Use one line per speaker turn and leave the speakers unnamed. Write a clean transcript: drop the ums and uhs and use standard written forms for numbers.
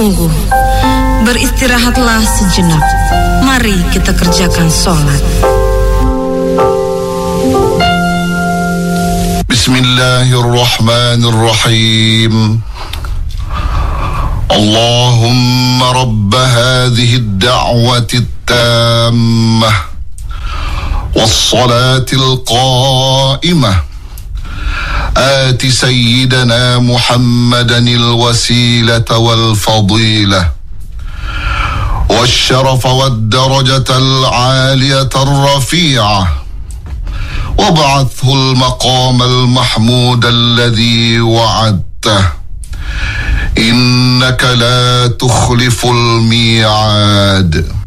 Sungguh, beristirahatlah sejenak. Mari kita kerjakan sholat.
Bismillahirrahmanirrahim. Allahumma rabb hadhihi ad-da'wati at-tammah was-salati al-qa'imah آت سيدنا محمدا الوسيلة والفضيلة والشرف والدرجة العالية الرفيعة وابعثه المقام المحمود الذي وعدته إنك لا تخلف الميعاد.